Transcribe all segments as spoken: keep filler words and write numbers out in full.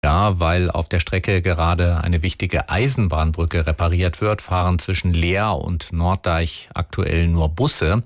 Ja, weil auf der Strecke gerade eine wichtige Eisenbahnbrücke repariert wird, fahren zwischen Leer und Norddeich aktuell nur Busse.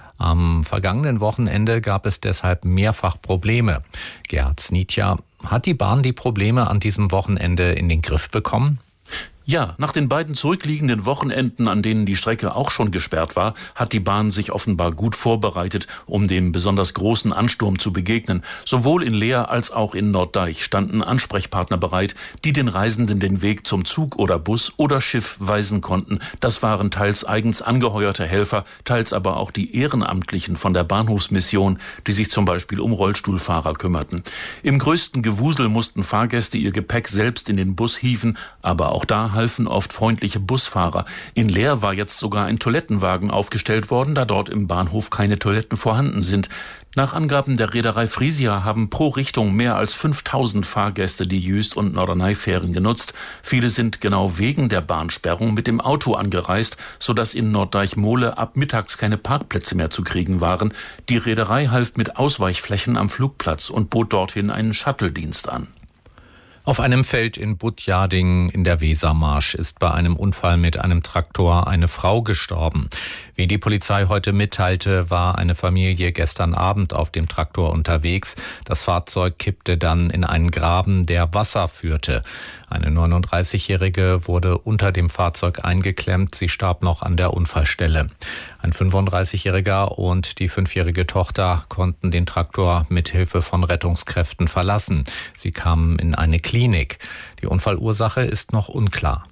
Am vergangenen Wochenende gab es deshalb mehrfach Probleme. Gerhard Snitja, hat die Bahn die Probleme an diesem Wochenende in den Griff bekommen? Ja, nach den beiden zurückliegenden Wochenenden, an denen die Strecke auch schon gesperrt war, hat die Bahn sich offenbar gut vorbereitet, um dem besonders großen Ansturm zu begegnen. Sowohl in Leer als auch in Norddeich standen Ansprechpartner bereit, die den Reisenden den Weg zum Zug oder Bus oder Schiff weisen konnten. Das waren teils eigens angeheuerte Helfer, teils aber auch die Ehrenamtlichen von der Bahnhofsmission, die sich zum Beispiel um Rollstuhlfahrer kümmerten. Im größten Gewusel mussten Fahrgäste ihr Gepäck selbst in den Bus hieven, aber auch da halfen oft freundliche Busfahrer. In Leer war jetzt sogar ein Toilettenwagen aufgestellt worden, da dort im Bahnhof keine Toiletten vorhanden sind. Nach Angaben der Reederei Frisia haben pro Richtung mehr als fünftausend Fahrgäste die Jüst- und Norderney-Fähren genutzt. Viele sind genau wegen der Bahnsperrung mit dem Auto angereist, sodass in Norddeich-Mohle ab mittags keine Parkplätze mehr zu kriegen waren. Die Reederei half mit Ausweichflächen am Flugplatz und bot dorthin einen Shuttle-Dienst an. Auf einem Feld in Budjading in der Wesermarsch ist bei einem Unfall mit einem Traktor eine Frau gestorben. Wie die Polizei heute mitteilte, war eine Familie gestern Abend auf dem Traktor unterwegs. Das Fahrzeug kippte dann in einen Graben, der Wasser führte. Eine neununddreißigjährige wurde unter dem Fahrzeug eingeklemmt. Sie starb noch an der Unfallstelle. Ein fünfunddreißigjähriger und die fünfjährige Tochter konnten den Traktor mit Hilfe von Rettungskräften verlassen. Sie kamen in eine Klinik. Die Unfallursache ist noch unklar.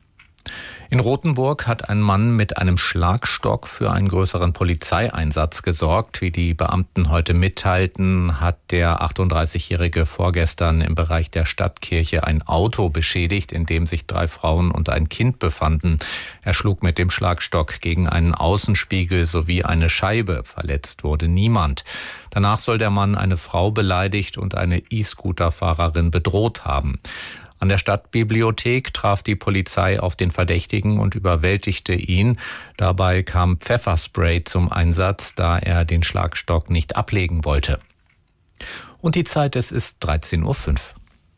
In Rothenburg hat ein Mann mit einem Schlagstock für einen größeren Polizeieinsatz gesorgt. Wie die Beamten heute mitteilten, hat der achtunddreißigjährige vorgestern im Bereich der Stadtkirche ein Auto beschädigt, in dem sich drei Frauen und ein Kind befanden. Er schlug mit dem Schlagstock gegen einen Außenspiegel sowie eine Scheibe. Verletzt wurde niemand. Danach soll der Mann eine Frau beleidigt und eine E-Scooter-Fahrerin bedroht haben. An der Stadtbibliothek traf die Polizei auf den Verdächtigen und überwältigte ihn. Dabei kam Pfefferspray zum Einsatz, da er den Schlagstock nicht ablegen wollte. Und die Zeit, es ist dreizehn Uhr fünf.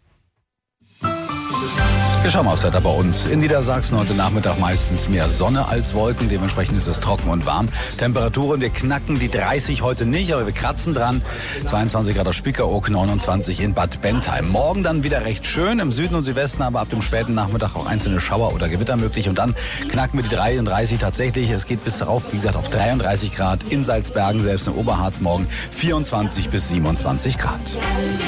Wir schauen mal aufs Wetter bei uns. In Niedersachsen heute Nachmittag meistens mehr Sonne als Wolken. Dementsprechend ist es trocken und warm. Temperaturen, wir knacken die dreißig heute nicht, aber wir kratzen dran. zweiundzwanzig Grad auf Spiekeroog, neunundzwanzig in Bad Bentheim. Morgen dann wieder recht schön. Im Süden und Südwesten aber ab dem späten Nachmittag auch einzelne Schauer oder Gewitter möglich. Und dann knacken wir die dreiunddreißig tatsächlich. Es geht bis darauf, wie gesagt, auf dreiunddreißig Grad in Salzbergen, selbst im Oberharz morgen vierundzwanzig bis siebenundzwanzig Grad.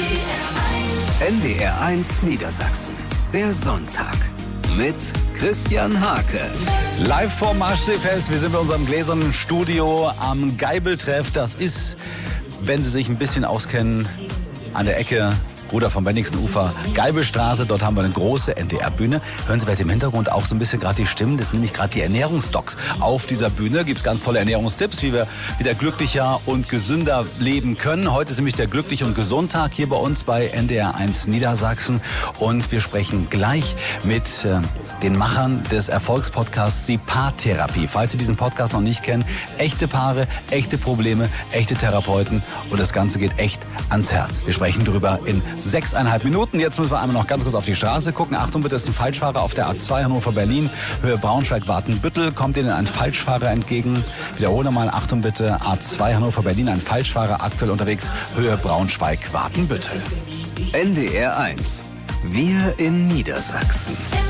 N D R eins Niedersachsen. Der Sonntag mit Christian Hake. Live vom Maschseefest. Wir sind bei unserem gläsernen Studio am Geibeltreff. Das ist, wenn Sie sich ein bisschen auskennen, an der Ecke Bruder vom Bennigsen Ufer, Geibelstraße. Dort haben wir eine große N D R-Bühne. Hören Sie vielleicht im Hintergrund auch so ein bisschen gerade die Stimmen. Das sind nämlich gerade die Ernährungsdocs. Auf dieser Bühne gibt es ganz tolle Ernährungstipps, wie wir wieder glücklicher und gesünder leben können. Heute ist nämlich der Glücklich- und Gesundtag hier bei uns bei N D R eins Niedersachsen. Und wir sprechen gleich mit äh, den Machern des Erfolgspodcasts Die Paartherapie. Falls Sie diesen Podcast noch nicht kennen, echte Paare, echte Probleme, echte Therapeuten. Und das Ganze geht echt ans Herz. Wir sprechen darüber in sechseinhalb Minuten. Jetzt müssen wir einmal noch ganz kurz auf die Straße gucken. Achtung bitte, ist ein Falschfahrer auf der A zwei Hannover-Berlin, Höhe Braunschweig-Wartenbüttel. Kommt Ihnen ein Falschfahrer entgegen. Wiederhole nochmal, Achtung bitte, A zwei Hannover-Berlin, ein Falschfahrer aktuell unterwegs, Höhe Braunschweig-Wartenbüttel. N D R eins. Wir in Niedersachsen.